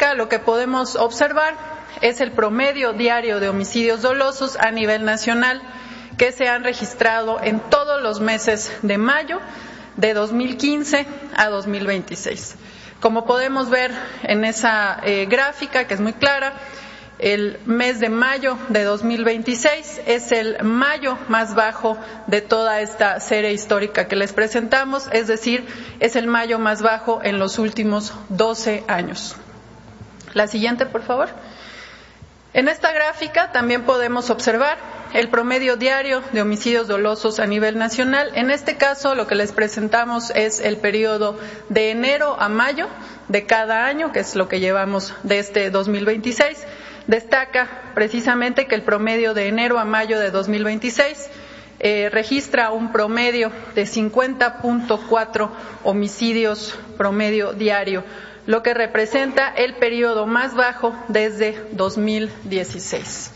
gráfica lo que podemos observar es el promedio diario de homicidios dolosos a nivel nacional que se han registrado en todos los meses de mayo de 2015 a 2026. Como podemos ver en esa gráfica, que es muy clara, el mes de mayo de 2026 es el mayo más bajo de toda esta serie histórica que les presentamos, es decir, es el mayo más bajo en los últimos 12 años. La siguiente, por favor. En esta gráfica también podemos observar el promedio diario de homicidios dolosos a nivel nacional. En este caso, lo que les presentamos es el periodo de enero a mayo de cada año, que es lo que llevamos de este 2026. Destaca precisamente que el promedio de enero a mayo de 2026 registra un promedio de 50.4 homicidios promedio diario, lo que representa el periodo más bajo desde 2016.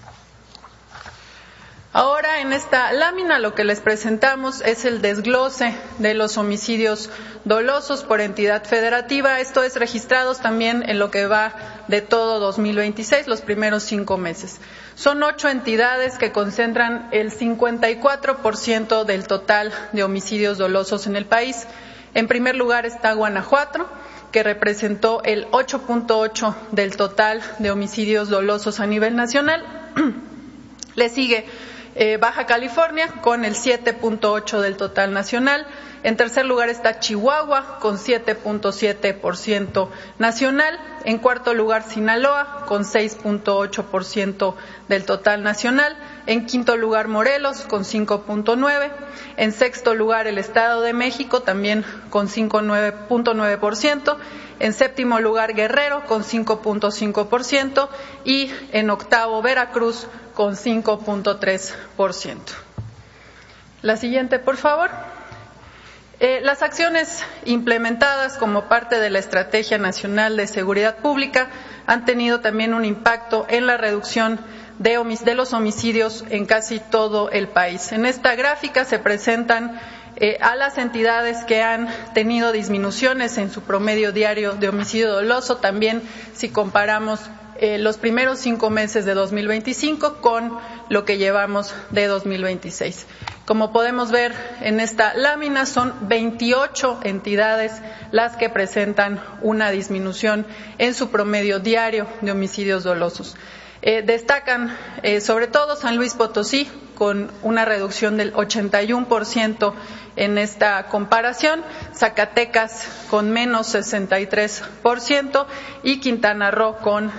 Ahora, en esta lámina lo que les presentamos es el desglose de los homicidios dolosos por entidad federativa, esto es registrados también en lo que va de todo 2026, los primeros 5 meses. Son 8 entidades que concentran el 54% del total de homicidios dolosos en el país. En primer lugar está Guanajuato, que representó el 8.8% del total de homicidios dolosos a nivel nacional. Le sigue Baja California con el 7.8% del total nacional. En tercer lugar está Chihuahua con 7.7% nacional. En cuarto lugar Sinaloa con 6.8% del total nacional. En quinto lugar Morelos con 5.9%. En sexto lugar el Estado de México también con 5.9%. En séptimo lugar Guerrero con 5.5% y en octavo Veracruz con 5.3%. La siguiente, por favor. Las acciones implementadas como parte de la Estrategia Nacional de Seguridad Pública han tenido también un impacto en la reducción de los homicidios en casi todo el país. En esta gráfica se presentan a las entidades que han tenido disminuciones en su promedio diario de homicidio doloso, también si comparamos los primeros 5 meses de 2025 con lo que llevamos de 2026. Como podemos ver en esta lámina, son 28 entidades las que presentan una disminución en su promedio diario de homicidios dolosos. Destacan sobre todo San Luis Potosí, con una reducción del 81% en esta comparación, Zacatecas con menos 63% y Quintana Roo con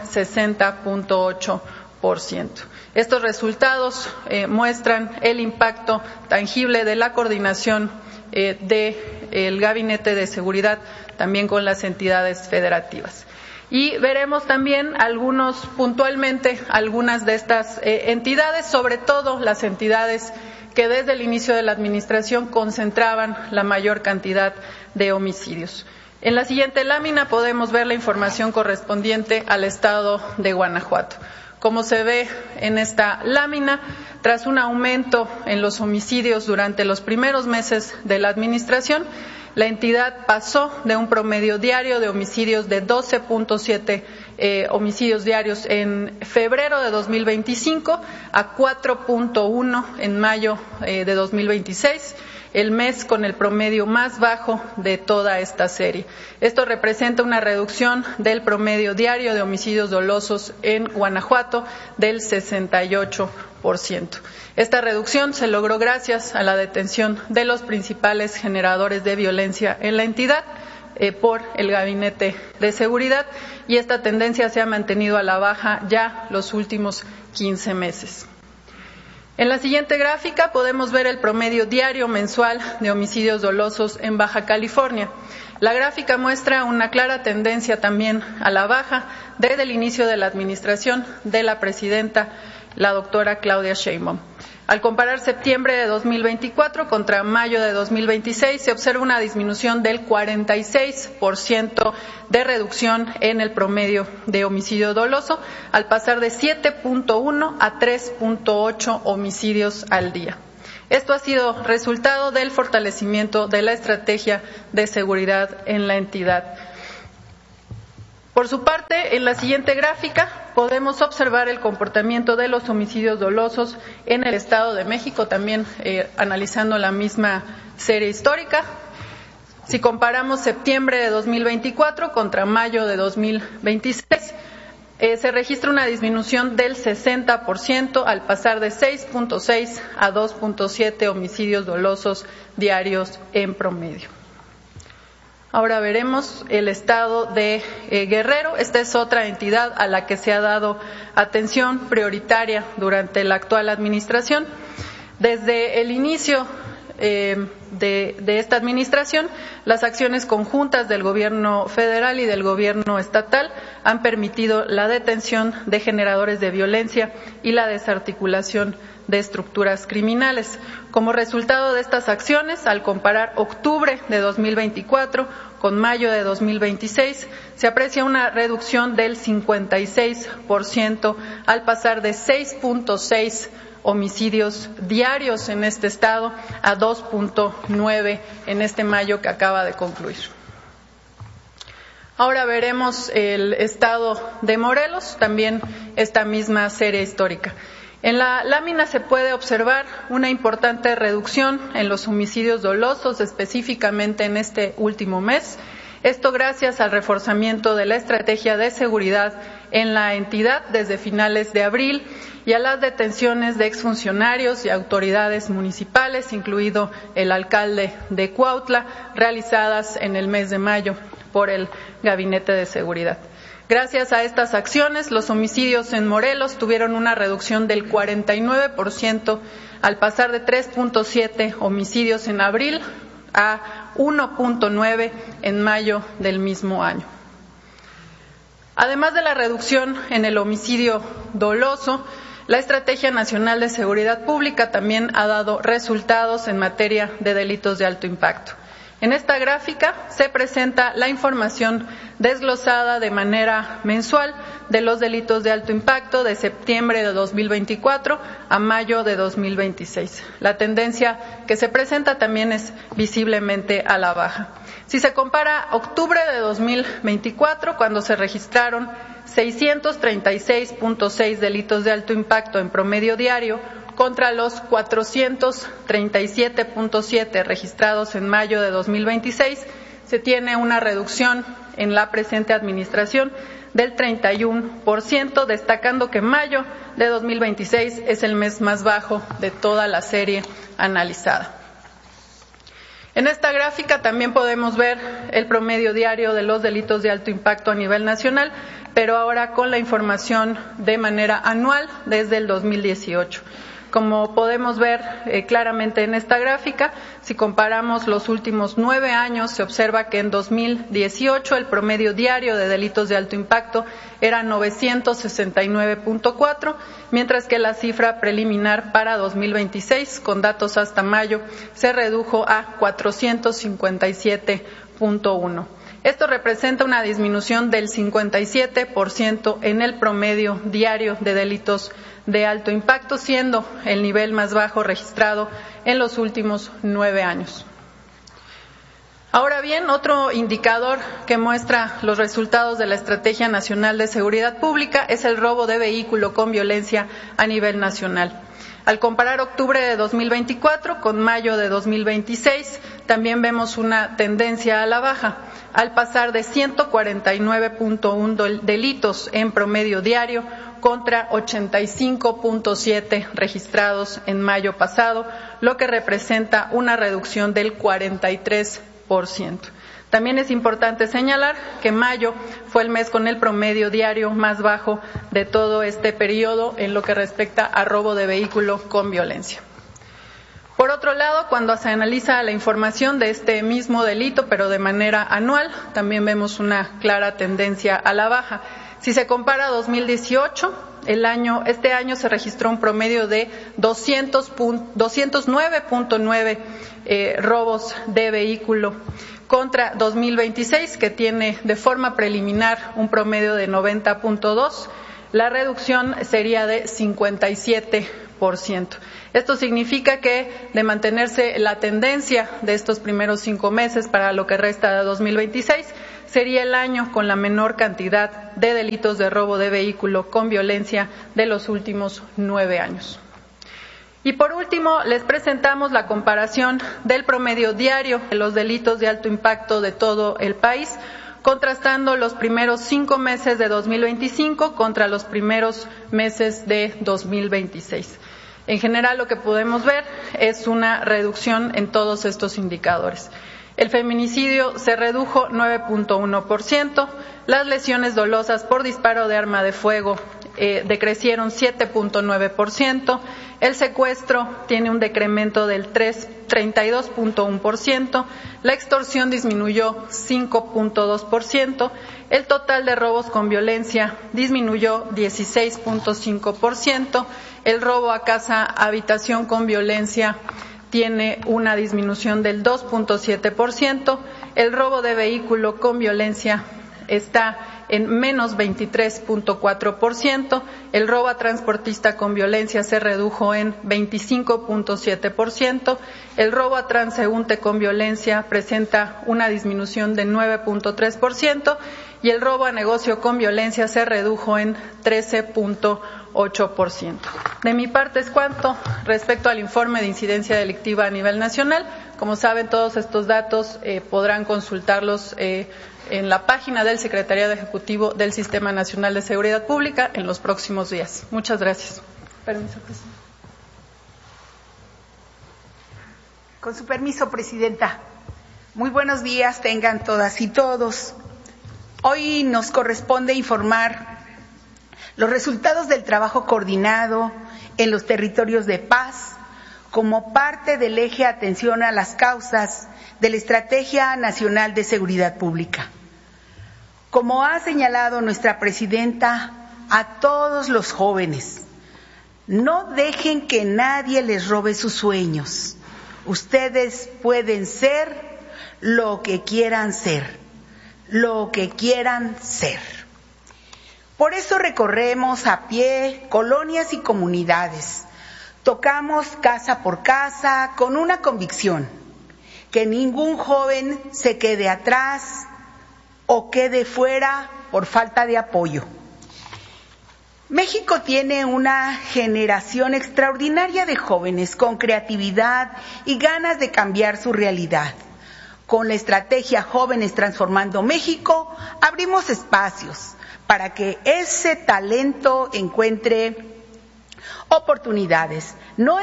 60.8%. Estos resultados muestran el impacto tangible de la coordinación del Gabinete de Seguridad también con las entidades federativas. Y veremos también puntualmente algunas de estas entidades, sobre todo las entidades que desde el inicio de la administración concentraban la mayor cantidad de homicidios. En la siguiente lámina podemos ver la información correspondiente al estado de Guanajuato. Como se ve en esta lámina, tras un aumento en los homicidios durante los primeros meses de la administración, la entidad pasó de un promedio diario de homicidios de 12.7 homicidios diarios en febrero de 2025 a 4.1 en mayo de 2026, el mes con el promedio más bajo de toda esta serie. Esto representa una reducción del promedio diario de homicidios dolosos en Guanajuato del 68%. Esta reducción se logró gracias a la detención de los principales generadores de violencia en la entidad por el Gabinete de Seguridad, y esta tendencia se ha mantenido a la baja ya los últimos 15 meses. En la siguiente gráfica podemos ver el promedio diario mensual de homicidios dolosos en Baja California. La gráfica muestra una clara tendencia también a la baja desde el inicio de la administración de la presidenta, la doctora Claudia Sheinbaum. Al comparar septiembre de 2024 contra mayo de 2026, se observa una disminución del 46% de reducción en el promedio de homicidio doloso, al pasar de 7.1 a 3.8 homicidios al día. Esto ha sido resultado del fortalecimiento de la estrategia de seguridad en la entidad. Por su parte, en la siguiente gráfica podemos observar el comportamiento de los homicidios dolosos en el Estado de México, también analizando la misma serie histórica. Si comparamos septiembre de 2024 contra mayo de 2026, se registra una disminución del 60% al pasar de 6.6 a 2.7 homicidios dolosos diarios en promedio. Ahora veremos el estado de Guerrero. Esta es otra entidad a la que se ha dado atención prioritaria durante la actual administración. Desde el inicio de esta administración, las acciones conjuntas del gobierno federal y del gobierno estatal han permitido la detención de generadores de violencia y la desarticulación de estructuras criminales. Como resultado de estas acciones, al comparar octubre de 2024 con mayo de 2026, se aprecia una reducción del 56% al pasar de 6.6 homicidios diarios en este estado a 2.9 en este mayo que acaba de concluir. Ahora veremos el estado de Morelos, también esta misma serie histórica. En la lámina se puede observar una importante reducción en los homicidios dolosos, específicamente en este último mes. Esto gracias al reforzamiento de la estrategia de seguridad en la entidad desde finales de abril y a las detenciones de exfuncionarios y autoridades municipales, incluido el alcalde de Cuautla, realizadas en el mes de mayo por el Gabinete de Seguridad. Gracias a estas acciones, los homicidios en Morelos tuvieron una reducción del 49% al pasar de 3.7 homicidios en abril a 1.9 en mayo del mismo año. Además de la reducción en el homicidio doloso, la Estrategia Nacional de Seguridad Pública también ha dado resultados en materia de delitos de alto impacto. En esta gráfica se presenta la información desglosada de manera mensual de los delitos de alto impacto de septiembre de 2024 a mayo de 2026. La tendencia que se presenta también es visiblemente a la baja. Si se compara octubre de 2024, cuando se registraron 636.6 delitos de alto impacto en promedio diario, contra los 437.7 registrados en mayo de 2026, se tiene una reducción en la presente administración del 31%, destacando que mayo de 2026 es el mes más bajo de toda la serie analizada. En esta gráfica también podemos ver el promedio diario de los delitos de alto impacto a nivel nacional, pero ahora con la información de manera anual desde el 2018. Como podemos ver claramente en esta gráfica, si comparamos los últimos 9 años, se observa que en 2018 el promedio diario de delitos de alto impacto era 969.4, mientras que la cifra preliminar para 2026, con datos hasta mayo, se redujo a 457.1. Esto representa una disminución del 57% en el promedio diario de delitos de alto impacto, siendo el nivel más bajo registrado en los últimos 9 años. Ahora bien, otro indicador que muestra los resultados de la Estrategia Nacional de Seguridad Pública es el robo de vehículo con violencia a nivel nacional. Al comparar octubre de 2024 con mayo de 2026, también vemos una tendencia a la baja, al pasar de 149.1 delitos en promedio diario contra 85.7 registrados en mayo pasado, lo que representa una reducción del 43%. También es importante señalar que mayo fue el mes con el promedio diario más bajo de todo este periodo en lo que respecta a robo de vehículo con violencia. Por otro lado, cuando se analiza la información de este mismo delito, pero de manera anual, también vemos una clara tendencia a la baja. Si se compara 2018, este año se registró un promedio de 209.9 robos de vehículo contra 2026, que tiene de forma preliminar un promedio de 90.2. La reducción sería de 57%. Esto significa que, de mantenerse la tendencia de estos primeros 5 meses para lo que resta de 2026, sería el año con la menor cantidad de delitos de robo de vehículo con violencia de los últimos 9 años. Y por último, les presentamos la comparación del promedio diario de los delitos de alto impacto de todo el país, contrastando los primeros 5 meses de 2025 contra los primeros meses de 2026. En general, lo que podemos ver es una reducción en todos estos indicadores. El feminicidio se redujo 9.1%, las lesiones dolosas por disparo de arma de fuego decrecieron 7.9%, el secuestro tiene un decremento del 32.1%, la extorsión disminuyó 5.2%, el total de robos con violencia disminuyó 16.5%, el robo a casa habitación con violencia tiene una disminución del 2.7%, el robo de vehículo con violencia está en menos 23.4%, el robo a transportista con violencia se redujo en 25.7%, el robo a transeúnte con violencia presenta una disminución de 9.3% y el robo a negocio con violencia se redujo en 13.8%. De mi parte es cuanto respecto al informe de incidencia delictiva a nivel nacional. Como saben, todos estos datos podrán consultarlos en la página del Secretariado Ejecutivo del Sistema Nacional de Seguridad Pública en los próximos días. Muchas gracias. Permiso, presidenta. Con su permiso, presidenta. Muy buenos días tengan todas y todos. Hoy nos corresponde informar los resultados del trabajo coordinado en los territorios de paz como parte del eje atención a las causas de la Estrategia Nacional de Seguridad Pública. Como ha señalado nuestra presidenta, a todos los jóvenes, no dejen que nadie les robe sus sueños. Ustedes pueden ser lo que quieran ser, lo que quieran ser. Por eso recorremos a pie colonias y comunidades. Tocamos casa por casa con una convicción: que ningún joven se quede atrás o quede fuera por falta de apoyo. México tiene una generación extraordinaria de jóvenes con creatividad y ganas de cambiar su realidad. Con la estrategia Jóvenes Transformando México, abrimos espacios para que ese talento encuentre oportunidades. No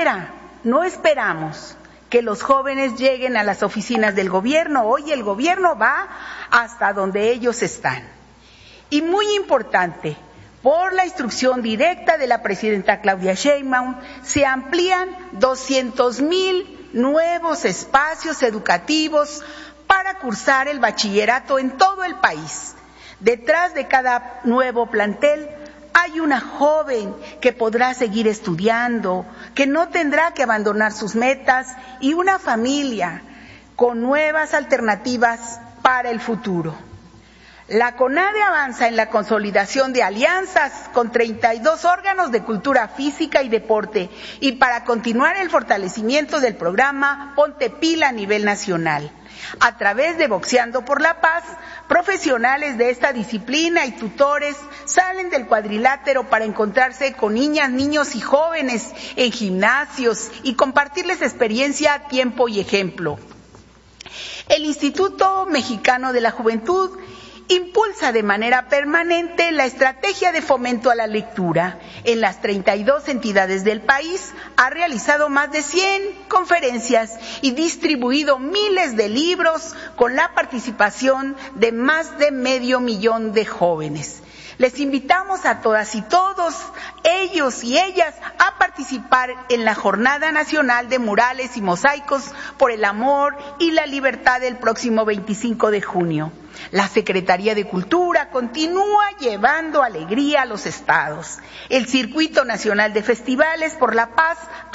esperamos que los jóvenes lleguen a las oficinas del gobierno. Hoy el gobierno va hasta donde ellos están. Y muy importante, por la instrucción directa de la presidenta Claudia Sheinbaum, se amplían 200,000 nuevos espacios educativos para cursar el bachillerato en todo el país. Detrás de cada nuevo plantel hay una joven que podrá seguir estudiando, que no tendrá que abandonar sus metas, y una familia con nuevas alternativas para el futuro. La CONADE avanza en la consolidación de alianzas con 32 órganos de cultura física y deporte, y para continuar el fortalecimiento del programa Ponte Pila a nivel nacional. A través de Boxeando por la Paz, profesionales de esta disciplina y tutores salen del cuadrilátero para encontrarse con niñas, niños y jóvenes en gimnasios y compartirles experiencia, tiempo y ejemplo. El Instituto Mexicano de la Juventud impulsa de manera permanente la estrategia de fomento a la lectura. En las 32 entidades del país ha realizado más de 100 conferencias y distribuido miles de libros con la participación de más de 500,000 de jóvenes. Les invitamos a todas y todos, ellos y ellas, a participar en la Jornada Nacional de Murales y Mosaicos por el Amor y la Libertad del próximo 25 de junio. La Secretaría de Cultura continúa llevando alegría a los estados. El Circuito Nacional de Festivales por la Paz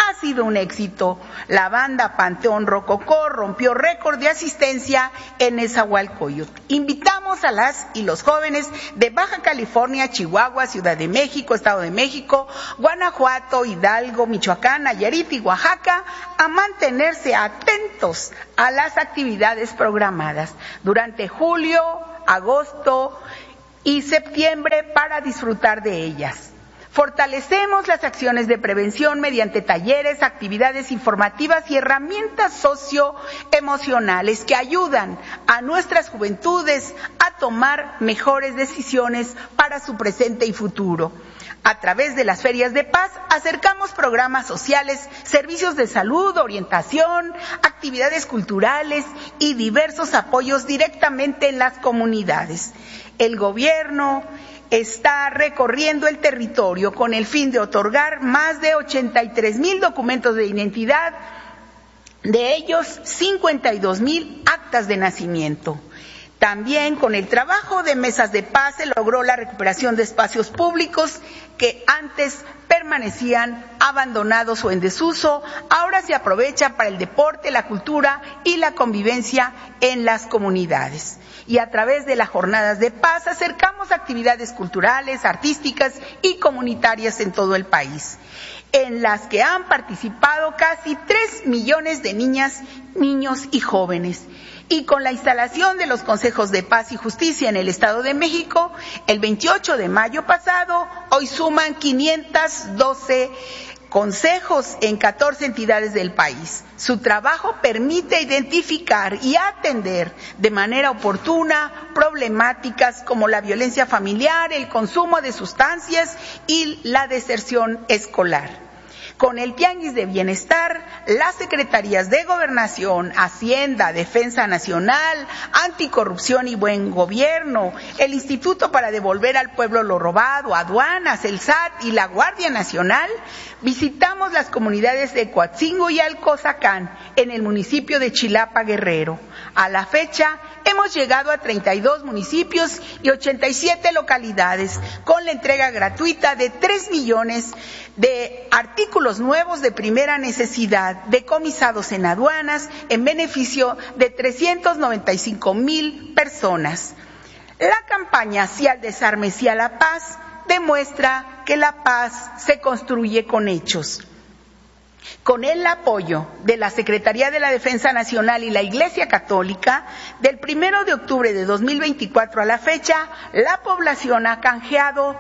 ha sido un éxito. La banda Panteón Rococó rompió récord de asistencia en Nezahualcóyotl. Invitamos a las y los jóvenes de Baja California, Chihuahua, Ciudad de México, Estado de México, Guanajuato, Hidalgo, Michoacán, Nayarit y Oaxaca a mantenerse atentos a las actividades programadas durante julio, agosto y septiembre para disfrutar de ellas. Fortalecemos las acciones de prevención mediante talleres, actividades informativas y herramientas socioemocionales que ayudan a nuestras juventudes a tomar mejores decisiones para su presente y futuro. A través de las ferias de paz acercamos programas sociales, servicios de salud, orientación, actividades culturales y diversos apoyos directamente en las comunidades. El gobierno está recorriendo el territorio con el fin de otorgar más de 83,000 documentos de identidad, de ellos 52,000 actas de nacimiento. También con el trabajo de mesas de paz se logró la recuperación de espacios públicos que antes permanecían abandonados o en desuso, ahora se aprovechan para el deporte, la cultura y la convivencia en las comunidades. Y a través de las jornadas de paz acercamos actividades culturales, artísticas y comunitarias en todo el país, en las que han participado casi 3 millones de niñas, niños y jóvenes. Y con la instalación de los consejos de paz y justicia en el Estado de México, el 28 de mayo pasado, hoy suman 512 consejos en 14 entidades del país. Su trabajo permite identificar y atender de manera oportuna problemáticas como la violencia familiar, el consumo de sustancias y la deserción escolar. Con el Tianguis de Bienestar, las Secretarías de Gobernación, Hacienda, Defensa Nacional, Anticorrupción y Buen Gobierno, el Instituto para Devolver al Pueblo lo Robado, Aduanas, el SAT y la Guardia Nacional, visitamos las comunidades de Coatzingo y Alcozacán, en el municipio de Chilapa, Guerrero. A la fecha, hemos llegado a 32 municipios y 87 localidades, con la entrega gratuita de 3 millones de artículos nuevos de primera necesidad, decomisados en aduanas, en beneficio de 395,000 personas. La campaña Sí al Desarme, Sí a la Paz demuestra que la paz se construye con hechos. Con el apoyo de la Secretaría de la Defensa Nacional y la Iglesia Católica, del 1 de octubre de 2024 a la fecha, la población ha canjeado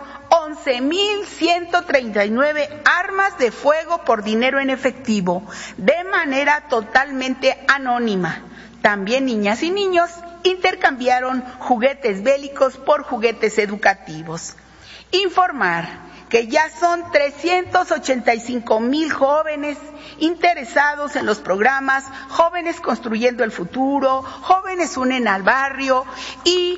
11,139 armas de fuego por dinero en efectivo, de manera totalmente anónima. También niñas y niños intercambiaron juguetes bélicos por juguetes educativos. Informar que ya son 385,000 jóvenes interesados en los programas Jóvenes Construyendo el Futuro, Jóvenes Unen al Barrio y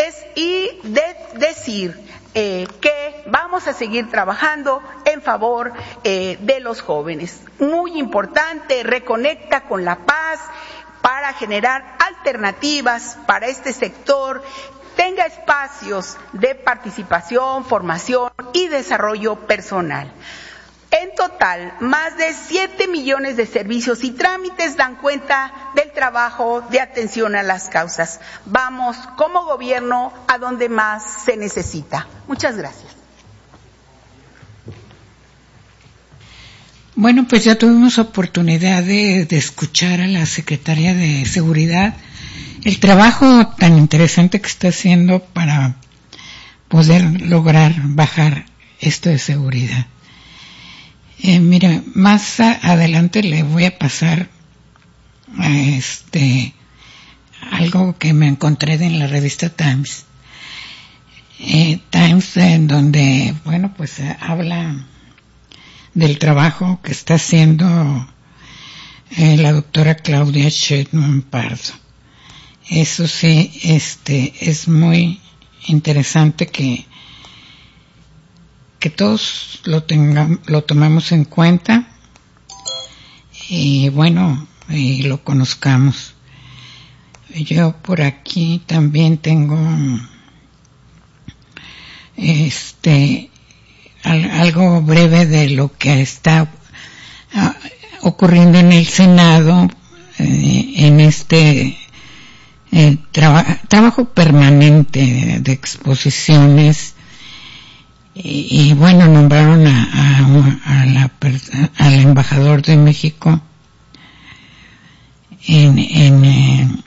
decir que vamos a seguir trabajando en favor de los jóvenes. Muy importante, reconecta con la paz para generar alternativas para este sector, tenga espacios de participación, formación y desarrollo personal. En total, más de 7 millones de servicios y trámites dan cuenta del trabajo de atención a las causas. Vamos, como gobierno, a donde más se necesita. Muchas gracias. Bueno, pues ya tuvimos oportunidad de escuchar a la Secretaría de Seguridad el trabajo tan interesante que está haciendo para poder lograr bajar esto de seguridad. Mire, más adelante le voy a pasar algo que me encontré en la revista Times. Times, en donde, bueno, pues habla del trabajo que está haciendo la doctora Claudia Sheinbaum Pardo. Eso sí, es muy interesante que todos lo tomemos en cuenta y bueno, y lo conozcamos. Yo por aquí también tengo algo breve de lo que está ocurriendo en el Senado, en este trabajo permanente de exposiciones, y bueno, nombraron al embajador de México en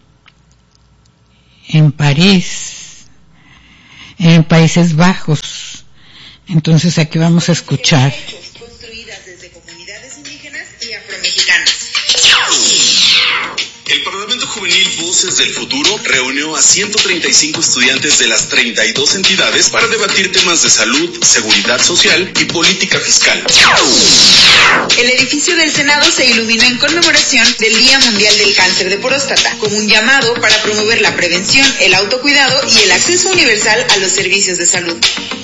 París, en Países Bajos. Entonces aquí vamos a escuchar. Construidas desde comunidades indígenas y afromexicanas. El Parlamento Juvenil Voces del Futuro reunió a 135 estudiantes de las 32 entidades para debatir temas de salud, seguridad social y política fiscal. El edificio del Senado se iluminó en conmemoración del Día Mundial del Cáncer de Próstata, como un llamado para promover la prevención, el autocuidado y el acceso universal a los servicios de salud.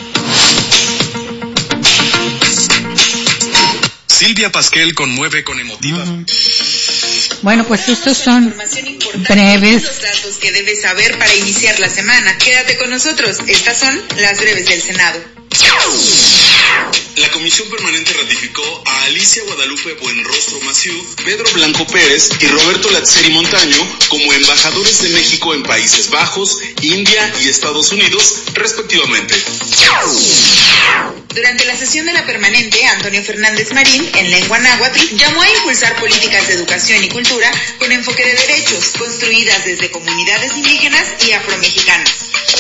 Silvia Pasquel conmueve con emotiva. Bueno, pues estos son breves. Los datos que debes saber para iniciar la semana. Quédate con nosotros. Estas son las breves del Senado. La Comisión Permanente ratificó a Alicia Guadalupe Buenrostro Maciú, Pedro Blanco Pérez y Roberto Lazzeri Montaño como embajadores de México en Países Bajos, India y Estados Unidos, respectivamente. Durante la sesión de la permanente, Antonio Fernández Marín, en lengua náhuatl, llamó a impulsar políticas de educación y cultura con enfoque de derechos, construidas desde comunidades indígenas y afromexicanas.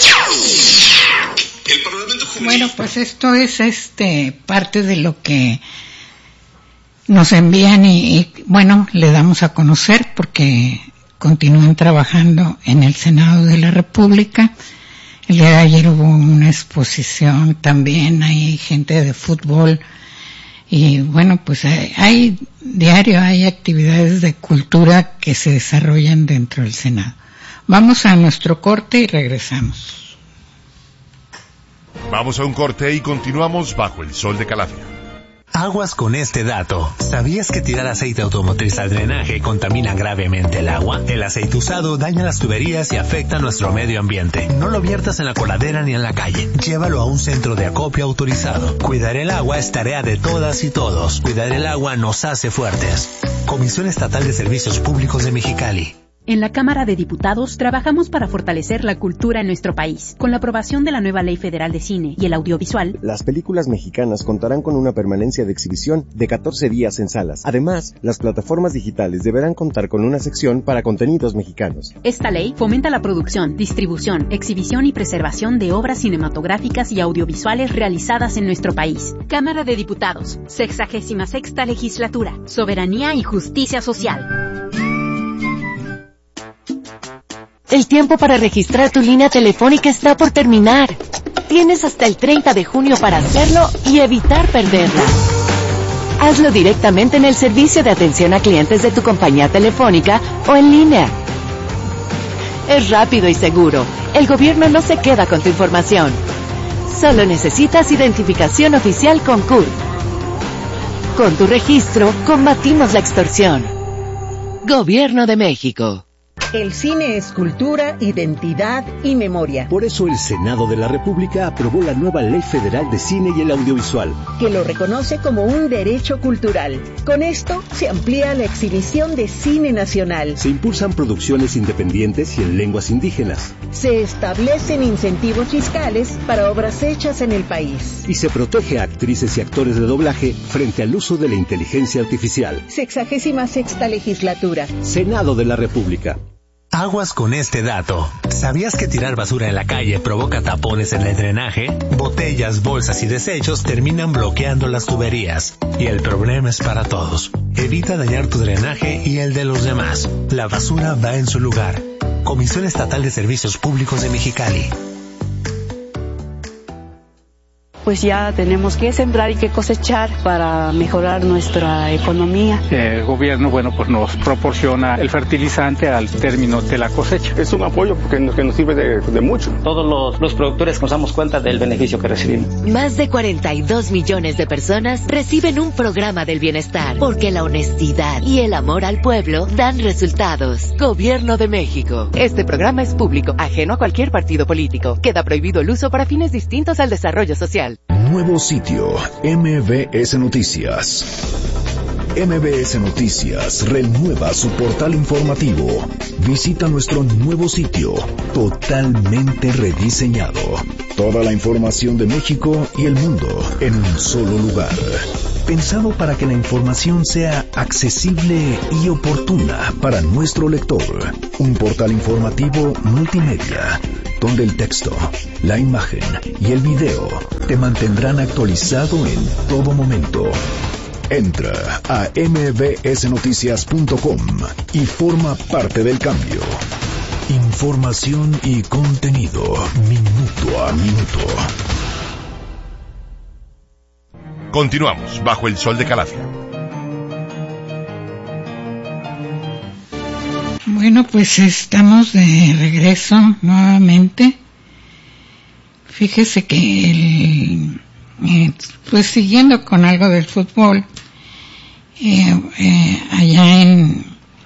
El Parlamento Juvenil... Bueno, pues esto es parte de lo que nos envían y bueno, le damos a conocer porque continúan trabajando en el Senado de la República. El día de ayer hubo una exposición también, hay gente de fútbol y bueno, pues hay actividades de cultura que se desarrollan dentro del Senado. Vamos a nuestro corte y regresamos. Vamos a un corte y continuamos bajo el sol de Calafia. Aguas con este dato. ¿Sabías que tirar aceite automotriz al drenaje contamina gravemente el agua? El aceite usado daña las tuberías y afecta nuestro medio ambiente. No lo viertas en la coladera ni en la calle. Llévalo a un centro de acopio autorizado. Cuidar el agua es tarea de todas y todos. Cuidar el agua nos hace fuertes. Comisión Estatal de Servicios Públicos de Mexicali. En la Cámara de Diputados trabajamos para fortalecer la cultura en nuestro país. Con la aprobación de la nueva Ley Federal de Cine y el Audiovisual, las películas mexicanas contarán con una permanencia de exhibición de 14 días en salas. Además, las plataformas digitales deberán contar con una sección para contenidos mexicanos. Esta ley fomenta la producción, distribución, exhibición y preservación de obras cinematográficas y audiovisuales realizadas en nuestro país. Cámara de Diputados, 66ª Legislatura, Soberanía y Justicia Social. El tiempo para registrar tu línea telefónica está por terminar. Tienes hasta el 30 de junio para hacerlo y evitar perderla. Hazlo directamente en el servicio de atención a clientes de tu compañía telefónica o en línea. Es rápido y seguro. El gobierno no se queda con tu información. Solo necesitas identificación oficial con CURP. Con tu registro, combatimos la extorsión. Gobierno de México. El cine es cultura, identidad y memoria. Por eso el Senado de la República aprobó la nueva Ley Federal de Cine y el Audiovisual, que lo reconoce como un derecho cultural. Con esto se amplía la exhibición de cine nacional. Se impulsan producciones independientes y en lenguas indígenas. Se establecen incentivos fiscales para obras hechas en el país. Y se protege a actrices y actores de doblaje frente al uso de la inteligencia artificial. 66ª Legislatura. Senado de la República. Aguas con este dato. ¿Sabías que tirar basura en la calle provoca tapones en el drenaje? Botellas, bolsas y desechos terminan bloqueando las tuberías. Y el problema es para todos. Evita dañar tu drenaje y el de los demás. La basura va en su lugar. Comisión Estatal de Servicios Públicos de Mexicali. Pues ya tenemos que sembrar y que cosechar para mejorar nuestra economía. El gobierno, pues nos proporciona el fertilizante al término de la cosecha. Es un apoyo que nos sirve de mucho. Todos los productores nos damos cuenta del beneficio que recibimos. Más de 42 millones de personas reciben un programa del bienestar, porque la honestidad y el amor al pueblo dan resultados. Gobierno de México. Este programa es público, ajeno a cualquier partido político. Queda prohibido el uso para fines distintos al desarrollo social. Nuevo sitio, MBS Noticias. MBS Noticias renueva su portal informativo. Visita nuestro nuevo sitio, totalmente rediseñado. Toda la información de México y el mundo en un solo lugar. Pensado para que la información sea accesible y oportuna para nuestro lector. Un portal informativo multimedia, donde el texto, la imagen y el video te mantendrán actualizado en todo momento. Entra a mbsnoticias.com y forma parte del cambio. Información y contenido minuto a minuto. Continuamos bajo el sol de Calafia. Bueno, pues estamos de regreso nuevamente. Fíjese que pues siguiendo con algo del fútbol, allá en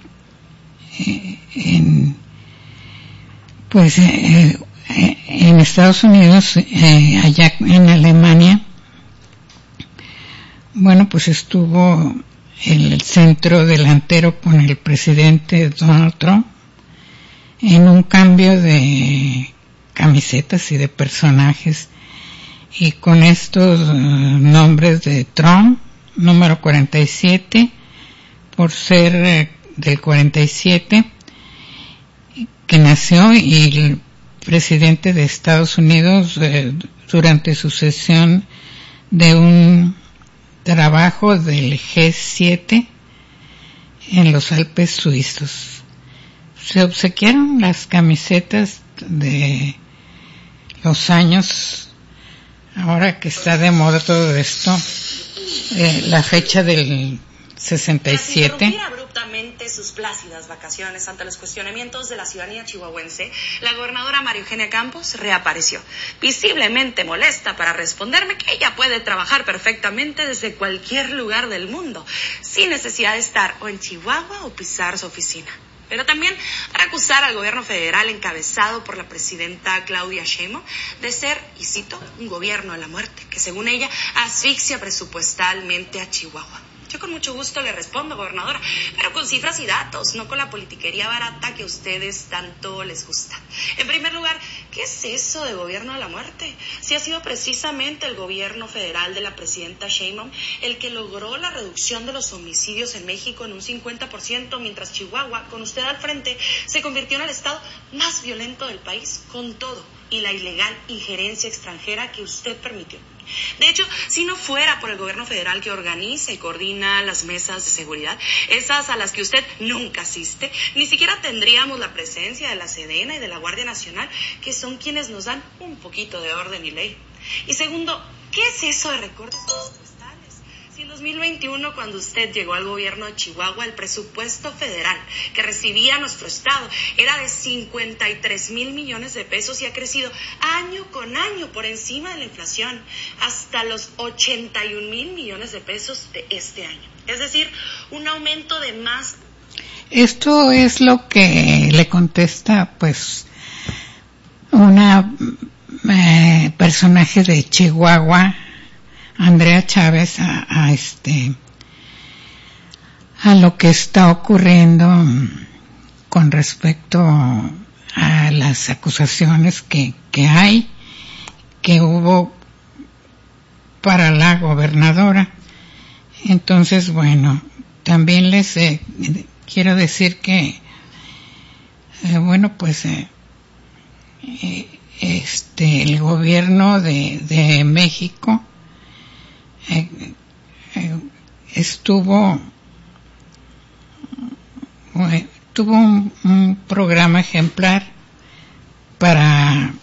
Estados Unidos, allá en Alemania, bueno, pues estuvo el centro delantero con el presidente Donald Trump en un cambio de camisetas y de personajes, y con estos nombres de Trump, número 47, por ser del 47 que nació, y el presidente de Estados Unidos durante su sesión de un trabajo del G7 en los Alpes suizos. Se obsequiaron las camisetas de los años, ahora que está de moda todo esto, la fecha del 67. Tras interrumpir abruptamente sus plácidas vacaciones ante los cuestionamientos de la ciudadanía chihuahuense, la gobernadora María Eugenia Campos reapareció, visiblemente molesta, para responderme que ella puede trabajar perfectamente desde cualquier lugar del mundo, sin necesidad de estar o en Chihuahua o pisar su oficina. Pero también para acusar al gobierno federal encabezado por la presidenta Claudia Sheinbaum de ser, y cito, un gobierno de la muerte, que según ella asfixia presupuestalmente a Chihuahua. Yo con mucho gusto le respondo, gobernadora, pero con cifras y datos, no con la politiquería barata que a ustedes tanto les gusta. En primer lugar, ¿qué es eso de gobierno de la muerte? Si ha sido precisamente el gobierno federal de la presidenta Sheinbaum el que logró la reducción de los homicidios en México en un 50%, mientras Chihuahua, con usted al frente, se convirtió en el estado más violento del país, con todo y la ilegal injerencia extranjera que usted permitió. De hecho, si no fuera por el gobierno federal que organiza y coordina las mesas de seguridad, esas a las que usted nunca asiste, ni siquiera tendríamos la presencia de la Sedena y de la Guardia Nacional, que son quienes nos dan un poquito de orden y ley. Y segundo, ¿qué es eso de recortes presupuestales? Si en 2021, cuando usted llegó al gobierno de Chihuahua, el presupuesto federal que recibía nuestro estado era de 53,000 millones de pesos y ha crecido año con año por encima de la inflación hasta los 81,000 millones de pesos de este año. Es decir, un aumento de más. Esto es lo que le contesta, pues, una personaje de Chihuahua, Andrea Chávez, a lo que está ocurriendo con respecto a las acusaciones que hubo para la gobernadora. Entonces, bueno, también les quiero decir que el gobierno de México tuvo un programa ejemplar para,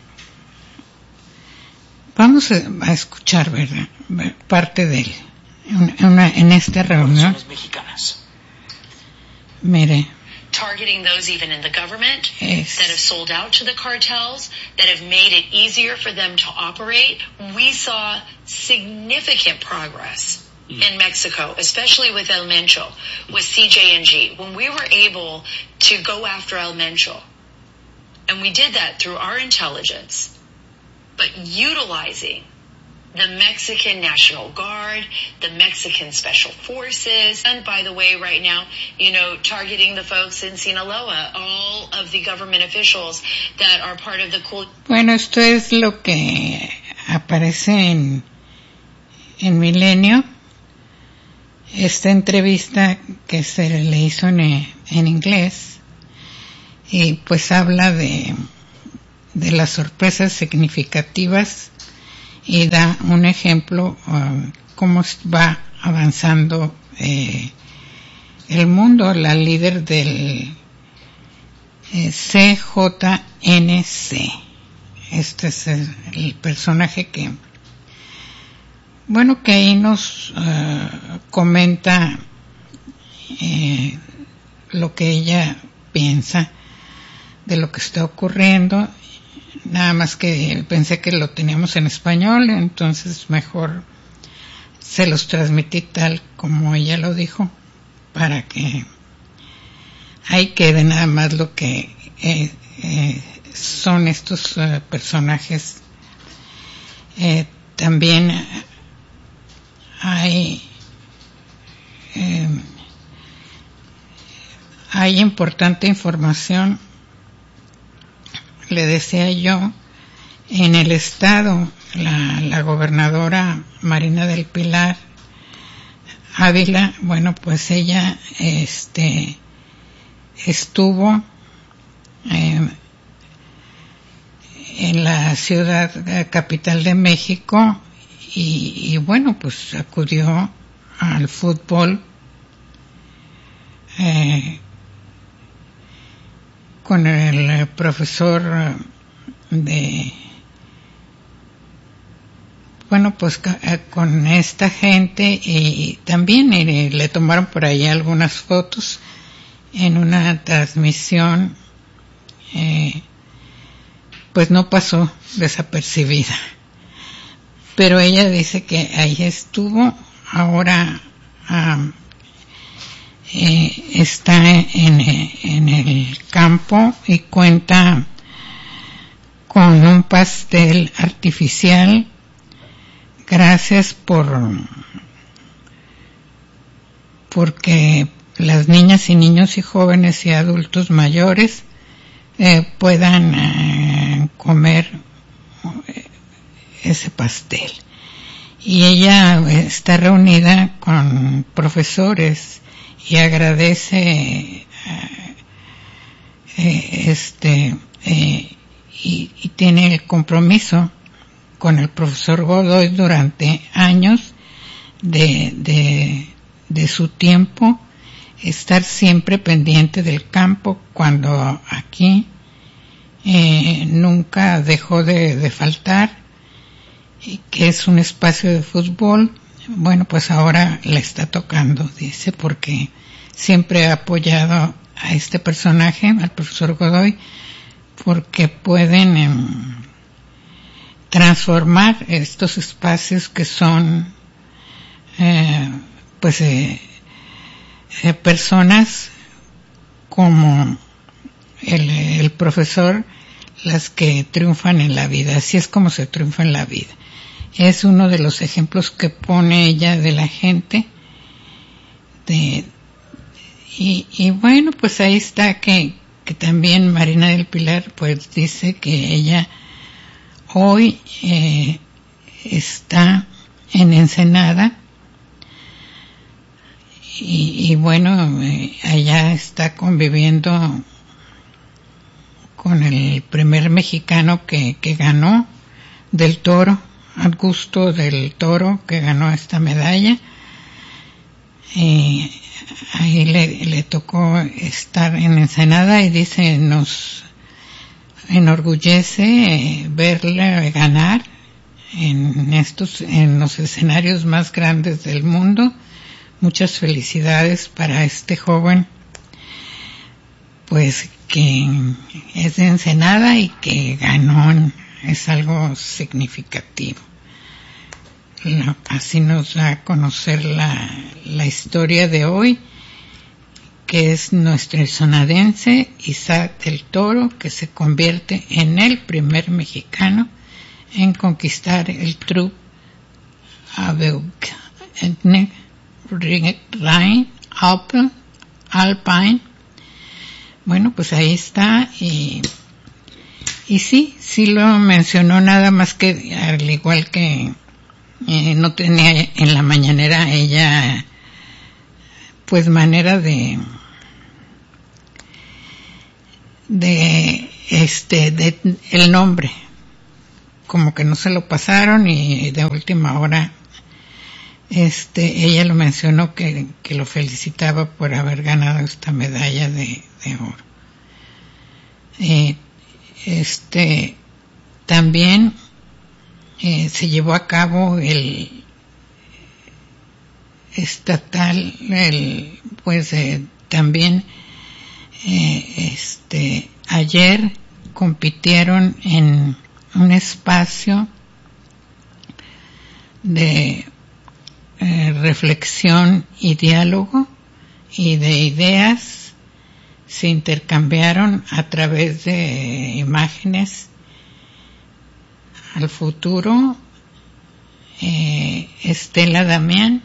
vamos a escuchar, ¿verdad?, parte de él en esta reunión. Mire, targeting those even in the government that have sold out to the cartels, that have made it easier for them to operate. We saw significant progress in Mexico, especially with El Mencho, with CJNG, when we were able to go after El Mencho. And we did that through our intelligence, but utilizing the Mexican National Guard, the Mexican Special Forces, and by the way, right now, targeting the folks in Sinaloa, all of the government officials that are part of the cool. Bueno, esto es lo que aparece en Milenio. Esta entrevista que se le hizo en inglés, y pues habla de las sorpresas significativas y da un ejemplo cómo va avanzando el mundo. La líder del CJNC, este es el personaje que ahí nos comenta lo que ella piensa de lo que está ocurriendo. Nada más que pensé que lo teníamos en español, entonces mejor se los transmití tal como ella lo dijo, para que ahí quede nada más lo que son estos personajes. También hay importante información. Le decía yo, en el estado, la gobernadora Marina del Pilar Ávila, pues ella estuvo en la ciudad capital de México y pues acudió al fútbol con el profesor con esta gente, y también le tomaron por ahí algunas fotos en una transmisión, pues no pasó desapercibida, pero ella dice que ahí estuvo. Ahora está en el campo y cuenta con un pastel artificial. Gracias porque las niñas y niños y jóvenes y adultos mayores puedan comer ese pastel. Y ella está reunida con profesores y agradece y tiene el compromiso con el profesor Godoy durante años de su tiempo, estar siempre pendiente del campo, cuando aquí nunca dejó de faltar, y que es un espacio de fútbol. Pues ahora le está tocando, dice, porque siempre ha apoyado a este personaje, al profesor Godoy, porque pueden transformar estos espacios que son personas como el profesor, las que triunfan en la vida. Así es como se triunfa en la vida. Es uno de los ejemplos que pone ella de la gente. Pues ahí está que también Marina del Pilar pues dice que ella hoy está en Ensenada y allá está conviviendo con el primer mexicano que ganó, del Toro, Augusto del Toro, que ganó esta medalla. Ahí le tocó estar en Ensenada y dice, nos enorgullece verle ganar en los escenarios más grandes del mundo. Muchas felicidades para este joven, pues que es de Ensenada y que ganó. Es algo significativo. Así nos da a conocer la historia de hoy, que es nuestro sonadense Isaac del Toro, que se convierte en el primer mexicano en conquistar el True Alpine. Bueno, pues ahí está, y sí lo mencionó, nada más que al igual que no tenía en la mañanera ella pues manera de el nombre, como que no se lo pasaron, y de última hora ella lo mencionó, que lo felicitaba por haber ganado esta medalla de oro. También se llevó a cabo el estatal, también ayer compitieron en un espacio de reflexión y diálogo y de ideas. Se intercambiaron a través de imágenes al futuro. Estela Damián.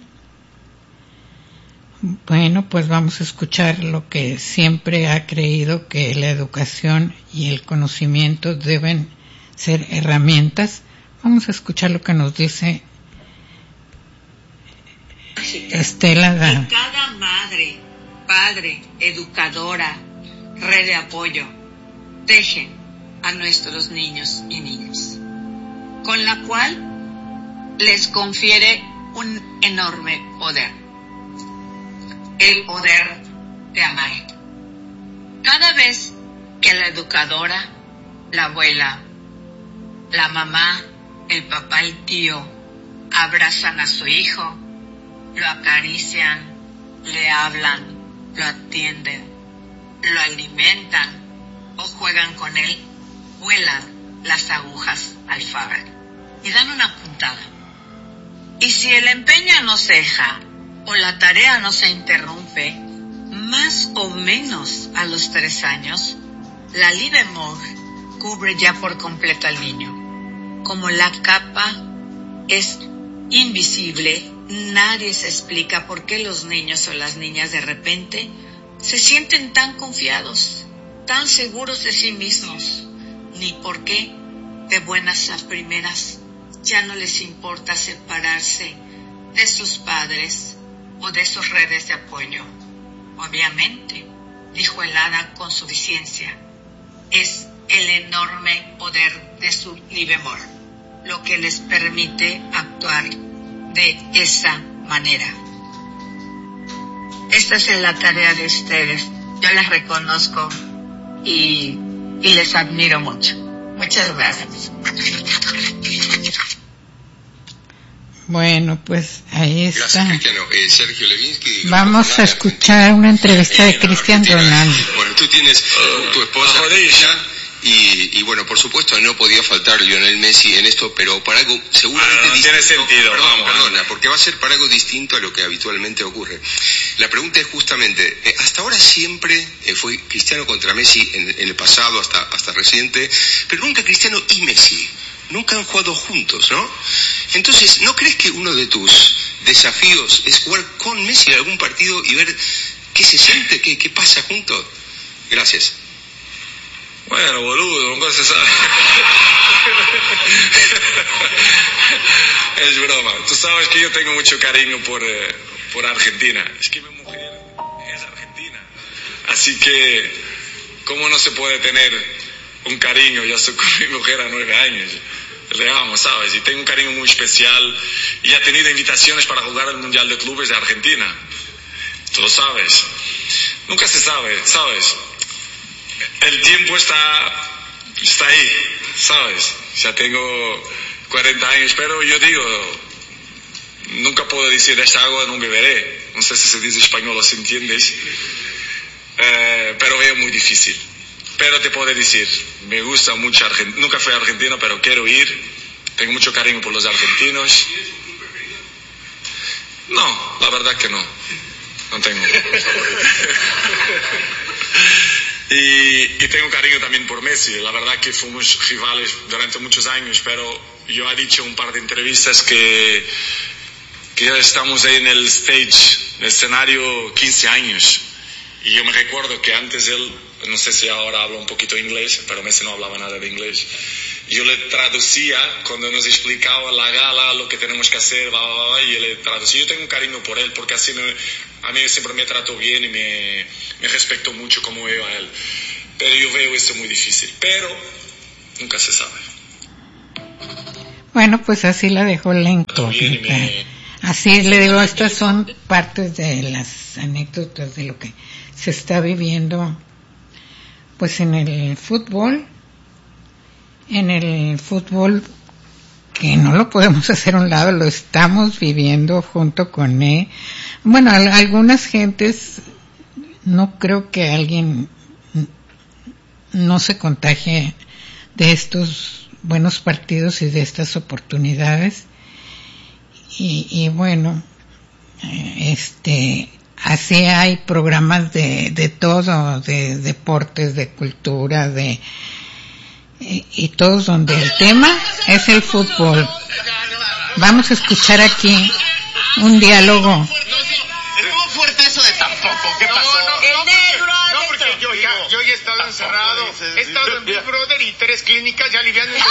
Bueno, pues vamos a escuchar lo que siempre ha creído, que la educación y el conocimiento deben ser herramientas. Vamos a escuchar lo que nos dice Estela Damián. Cada madre, padre, educadora, red de apoyo, tejen a nuestros niños y niñas, con la cual les confiere un enorme poder, el poder de amar. Cada vez que la educadora, la abuela, la mamá, el papá, el tío abrazan a su hijo, lo acarician, le hablan, lo atienden, lo alimentan o juegan con él, vuelan las agujas al faber y dan una puntada. Y si el empeño no ceja o la tarea no se interrumpe, más o menos a los 3 años, la Livemor cubre ya por completo al niño. Como la capa es invisible, nadie se explica por qué los niños o las niñas de repente se sienten tan confiados, tan seguros de sí mismos, ni por qué de buenas a primeras ya no les importa separarse de sus padres o de sus redes de apoyo. Obviamente, dijo el hada con suficiencia, es el enorme poder de su Livemor lo que les permite actuar de esa manera. Esta es la tarea de ustedes. Yo las reconozco y les admiro mucho. Muchas gracias. Bueno, pues ahí está. Gracias, Cristiano. Sergio Levinsky. Vamos a escuchar una entrevista de Cristian Ronaldo. Bueno, tú tienes tu esposa y bueno, por supuesto no podía faltar Lionel Messi en esto, pero para algo seguramente no tiene sentido. Perdona, porque va a ser para algo distinto a lo que habitualmente ocurre. La pregunta es justamente, hasta ahora siempre fue Cristiano contra Messi en el pasado, hasta reciente, pero nunca Cristiano y Messi. Nunca han jugado juntos, ¿no? Entonces, ¿no crees que uno de tus desafíos es jugar con Messi en algún partido y ver qué se siente, qué pasa juntos? Gracias. Bueno, boludo, nunca se sabe. Es broma. Tú sabes que yo tengo mucho cariño por Argentina. Es que mi mujer es argentina. Así que, ¿cómo no se puede tener un cariño? Yo estoy con mi mujer a 9 años. Le amo, ¿sabes? Y tengo un cariño muy especial. Y ha tenido invitaciones para jugar al Mundial de Clubes de Argentina. Tú lo sabes. Nunca se sabe, ¿sabes? El tiempo está ahí, ¿sabes? Ya tengo 40 años, pero yo digo, nunca puedo decir esta agua no beberé. No sé si se dice español o si entiendes. Pero veo muy difícil. Pero te puedo decir, me gusta mucho Argentina. Nunca fui a Argentina, pero quiero ir. Tengo mucho cariño por los argentinos. No, la verdad que no. No tengo. Y tengo cariño también por Messi. La verdad que fuimos rivales durante muchos años, pero yo he dicho en un par de entrevistas que que ya estamos ahí en el stage, en el escenario 15 años. Y yo me recuerdo que antes él, no sé si ahora habla un poquito inglés, pero Messi no hablaba nada de inglés. Yo le traducía cuando nos explicaba la gala, lo que tenemos que hacer, y yo le traducía. Yo tengo un cariño por él, porque así a mí siempre me trató bien y me respetó mucho como veo a él. Pero yo veo esto muy difícil, pero nunca se sabe. Bueno, pues así la dejó la incógnita. Así le digo, estas son partes de las anécdotas de lo que se está viviendo pues en el fútbol, que no lo podemos hacer a un lado, lo estamos viviendo junto con él. Bueno, algunas gentes, no creo que alguien no se contagie de estos buenos partidos y de estas oportunidades. Y bueno, así hay programas de todo, de deportes, de cultura, y todos donde el tema es el fútbol. Vamos a escuchar aquí un diálogo. Estuvo fuerte eso de tampoco. ¿Qué pasó? No, porque yo ya he estado encerrado. He estado en Big Brother y 3 clínicas ya aliviando. El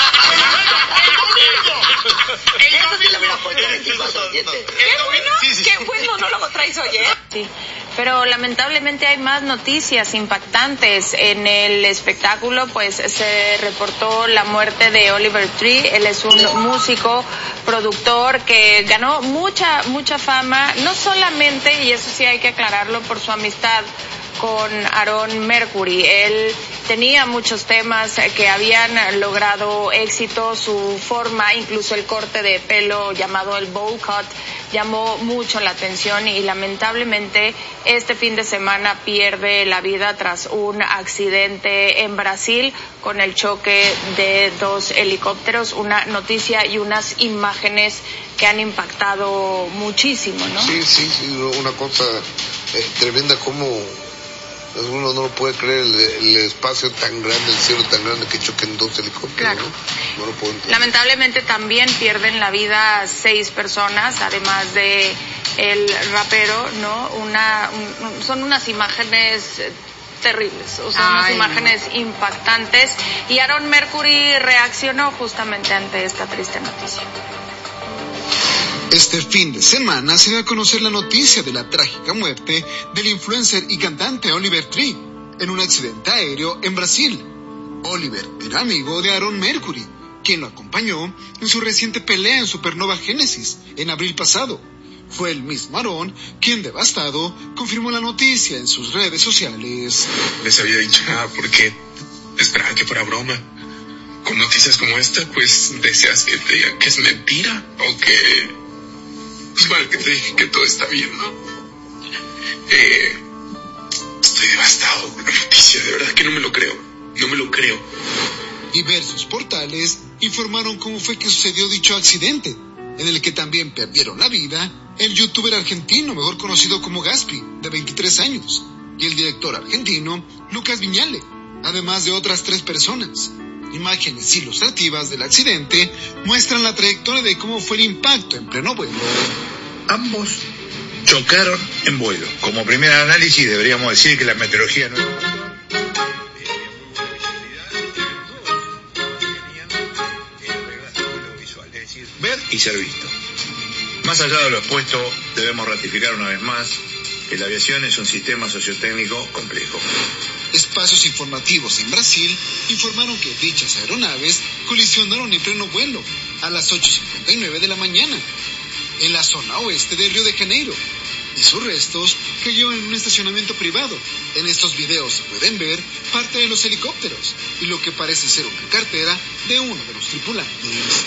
Qué buen monólogo traes hoy, ¿eh? Sí. Pero lamentablemente hay más noticias impactantes. En el espectáculo pues se reportó la muerte de Oliver Tree. Él es un músico, productor que ganó mucha fama, no solamente, y eso sí hay que aclararlo, por su amistad con Aaron Mercury. Él tenía muchos temas que habían logrado éxito, su forma, incluso el corte de pelo llamado el bowl cut, llamó mucho la atención y lamentablemente este fin de semana pierde la vida tras un accidente en Brasil con el choque de 2 helicópteros. Una noticia y unas imágenes que han impactado muchísimo, ¿no? Sí, una cosa tremenda, como uno no lo puede creer, el espacio tan grande, el cielo tan grande, que choquen 2 helicópteros. Claro. No lo puedo entender. Lamentablemente también pierden la vida 6 personas, además de el rapero, ¿no? Son unas imágenes terribles, unas imágenes impactantes, y Aaron Mercury reaccionó justamente ante esta triste noticia. Este fin de semana se dio a conocer la noticia de la trágica muerte del influencer y cantante Oliver Tree en un accidente aéreo en Brasil. Oliver era amigo de Aaron Mercury, quien lo acompañó en su reciente pelea en Supernova Genesis en abril pasado. Fue el mismo Aaron quien, devastado, confirmó la noticia en sus redes sociales. Les había dicho nada porque esperaba que fuera broma. Con noticias como esta, pues deseas que te digan que es mentira o que... Pues bueno, que te dije que todo está bien, ¿no? Estoy devastado con la noticia, de verdad que no me lo creo. Diversos portales informaron cómo fue que sucedió dicho accidente, en el que también perdieron la vida el youtuber argentino, mejor conocido como Gaspi, de 23 años, y el director argentino Lucas Viñale, además de otras 3 personas. Imágenes ilustrativas del accidente muestran la trayectoria de cómo fue el impacto en pleno vuelo. Ambos chocaron en vuelo. Como primer análisis deberíamos decir que la meteorología no... Ver y ser visto. Más allá de lo expuesto, debemos ratificar una vez más que la aviación es un sistema sociotécnico complejo. Espacios informativos en Brasil informaron que dichas aeronaves colisionaron en pleno vuelo a las 8:59 de la mañana en la zona oeste de Río de Janeiro, y sus restos cayeron en un estacionamiento privado. En estos videos se pueden ver parte de los helicópteros y lo que parece ser una cartera de uno de los tripulantes.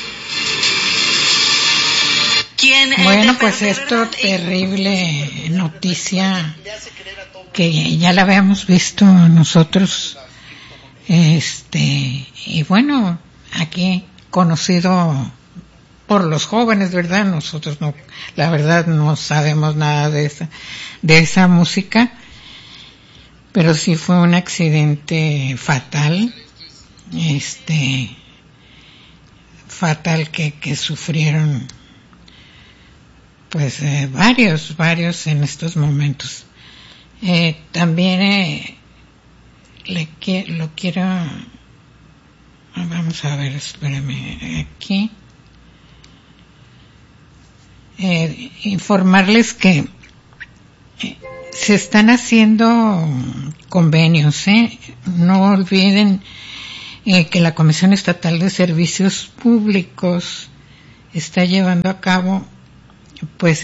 Bueno, pues esto terrible noticia que ya la habíamos visto nosotros, y bueno, aquí conocido por los jóvenes, ¿verdad? Nosotros no, la verdad no sabemos nada de esa música, pero sí fue un accidente fatal, fatal que sufrieron pues varios en estos momentos. También lo quiero, vamos a ver, espérame aquí, informarles que se están haciendo convenios, no olviden que la Comisión Estatal de Servicios Públicos está llevando a cabo, pues,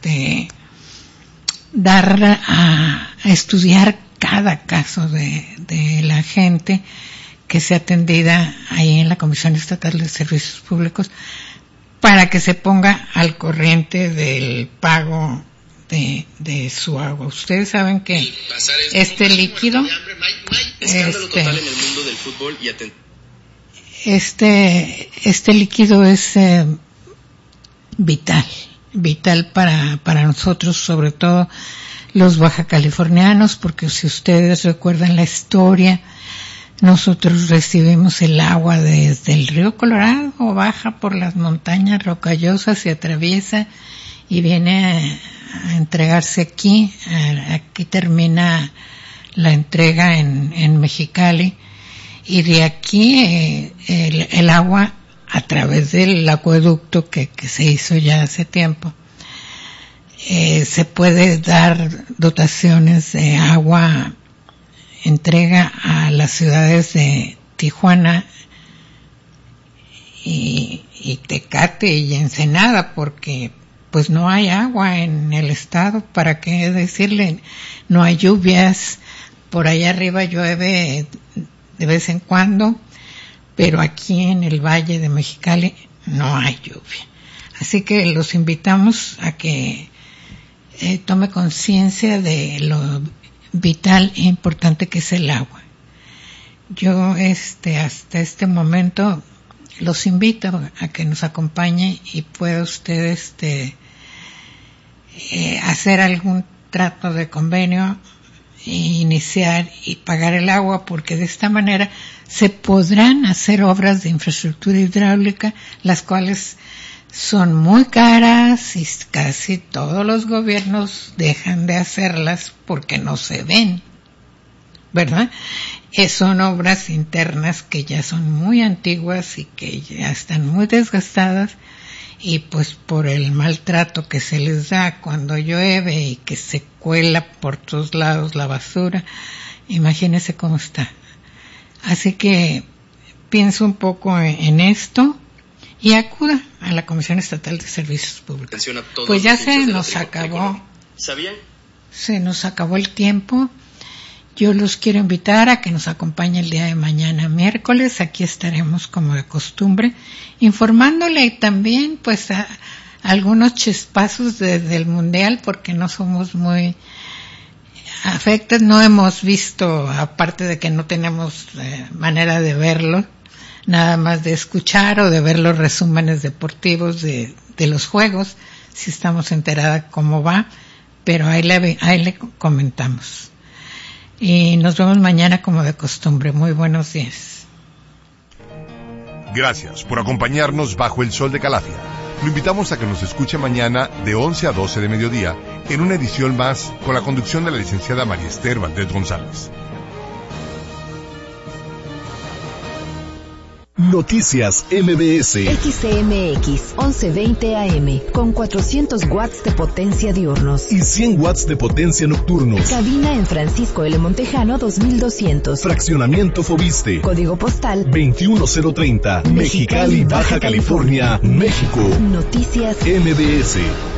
dar a estudiar cada caso de la gente que sea atendida ahí en la Comisión Estatal de Servicios Públicos, para que se ponga al corriente del pago de su agua. Ustedes saben que este líquido, este líquido es vital para nosotros, sobre todo los bajacalifornianos, porque si ustedes recuerdan la historia, nosotros recibimos el agua desde el río Colorado, baja por las montañas rocallosas y atraviesa y viene a entregarse aquí. Aquí termina la entrega en Mexicali, y de aquí el agua, a través del acueducto que se hizo ya hace tiempo, se puede dar dotaciones de agua, entrega a las ciudades de Tijuana y Tecate y Ensenada, porque pues no hay agua en el estado. ¿Para qué decirle? No hay lluvias. Por allá arriba llueve de vez en cuando, pero aquí en el Valle de Mexicali no hay lluvia. Así que los invitamos a que tome conciencia de lo vital e importante que es el agua. Yo hasta este momento los invito a que nos acompañe y pueda usted hacer algún trato de convenio e iniciar y pagar el agua, porque de esta manera se podrán hacer obras de infraestructura hidráulica, las cuales son muy caras y casi todos los gobiernos dejan de hacerlas porque no se ven, ¿verdad? Son obras internas que ya son muy antiguas y que ya están muy desgastadas, y pues por el maltrato que se les da cuando llueve y que se cuela por todos lados la basura, imagínense cómo está. Así que pienso un poco en esto y acuda a la Comisión Estatal de Servicios Públicos. Pues ya se nos acabó. ¿Sabían? Se nos acabó el tiempo. Yo los quiero invitar a que nos acompañe el día de mañana, miércoles. Aquí estaremos como de costumbre, informándole también pues a algunos chispazos del Mundial, porque no somos muy afectos, no hemos visto, aparte de que no tenemos manera de verlo, nada más de escuchar o de ver los resúmenes deportivos de los juegos, si estamos enteradas cómo va, pero ahí le comentamos. Y nos vemos mañana como de costumbre. Muy buenos días. Gracias por acompañarnos bajo el sol de Calafia. Lo invitamos a que nos escuche mañana de 11 a 12 de mediodía en una edición más con la conducción de la licenciada María Esther Valdés González. Noticias MBS. XCMX 1120 AM con 400 watts de potencia diurnos y 100 watts de potencia nocturnos. Cabina en Francisco L. Montejano 2200. Fraccionamiento Fobiste. Código postal 21030. Mexicali, Baja California, México. Noticias MBS.